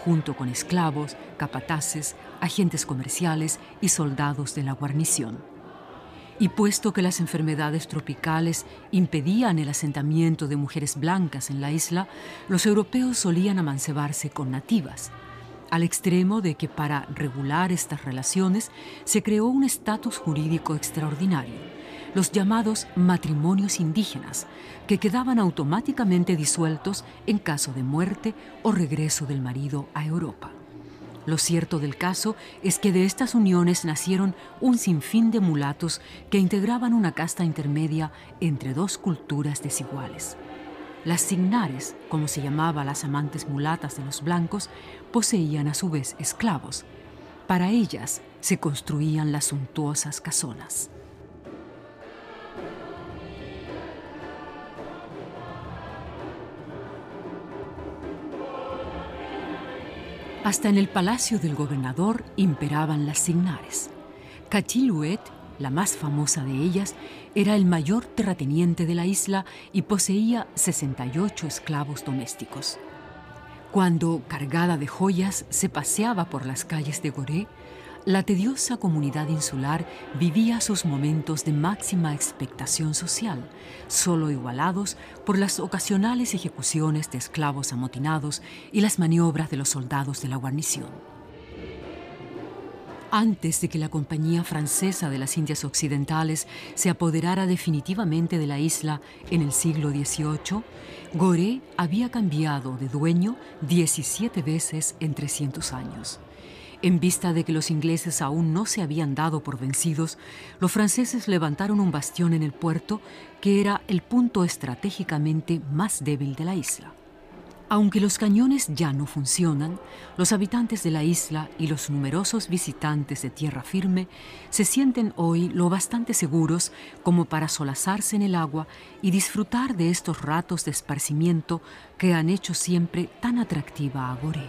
junto con esclavos, capataces, agentes comerciales y soldados de la guarnición. Y puesto que las enfermedades tropicales impedían el asentamiento de mujeres blancas en la isla, los europeos solían amancebarse con nativas, al extremo de que para regular estas relaciones se creó un estatus jurídico extraordinario, los llamados matrimonios indígenas, que quedaban automáticamente disueltos en caso de muerte o regreso del marido a Europa. Lo cierto del caso es que de estas uniones nacieron un sinfín de mulatos que integraban una casta intermedia entre dos culturas desiguales. Las signares, como se llamaba a las amantes mulatas de los blancos, poseían a su vez esclavos. Para ellas se construían las suntuosas casonas. Hasta en el palacio del gobernador imperaban las signares. Cachiluet, la más famosa de ellas, era el mayor terrateniente de la isla y poseía 68 esclavos domésticos. Cuando, cargada de joyas, se paseaba por las calles de Gorée, la tediosa comunidad insular vivía sus momentos de máxima expectación social, solo igualados por las ocasionales ejecuciones de esclavos amotinados y las maniobras de los soldados de la guarnición. Antes de que la Compañía Francesa de las Indias Occidentales se apoderara definitivamente de la isla en el siglo XVIII, Gorée había cambiado de dueño 17 veces en 300 años. En vista de que los ingleses aún no se habían dado por vencidos, los franceses levantaron un bastión en el puerto que era el punto estratégicamente más débil de la isla. Aunque los cañones ya no funcionan, los habitantes de la isla y los numerosos visitantes de tierra firme se sienten hoy lo bastante seguros como para solazarse en el agua y disfrutar de estos ratos de esparcimiento que han hecho siempre tan atractiva a Gorée.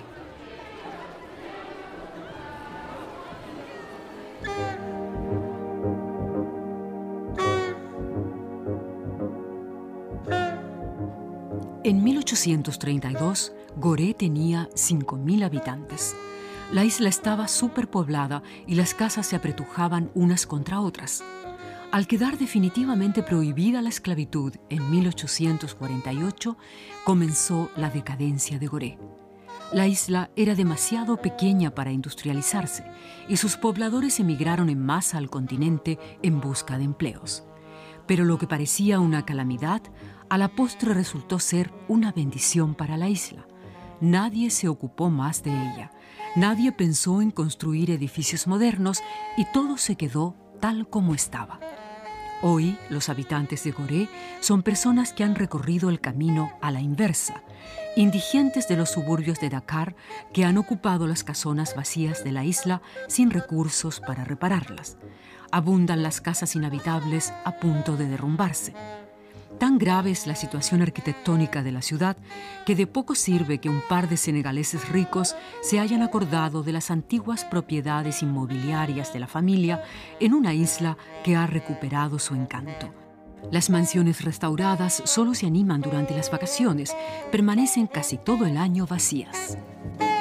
En 1832, Gorée tenía 5.000 habitantes. La isla estaba superpoblada y las casas se apretujaban unas contra otras. Al quedar definitivamente prohibida la esclavitud en 1848, comenzó la decadencia de Gorée. La isla era demasiado pequeña para industrializarse y sus pobladores emigraron en masa al continente en busca de empleos. Pero lo que parecía una calamidad, a la postre resultó ser una bendición para la isla. Nadie se ocupó más de ella. Nadie pensó en construir edificios modernos y todo se quedó tal como estaba. Hoy, los habitantes de Gorée son personas que han recorrido el camino a la inversa, indigentes de los suburbios de Dakar que han ocupado las casonas vacías de la isla sin recursos para repararlas. Abundan las casas inhabitables a punto de derrumbarse. Tan grave es la situación arquitectónica de la ciudad que de poco sirve que un par de senegaleses ricos se hayan acordado de las antiguas propiedades inmobiliarias de la familia en una isla que ha recuperado su encanto. Las mansiones restauradas solo se animan durante las vacaciones, permanecen casi todo el año vacías.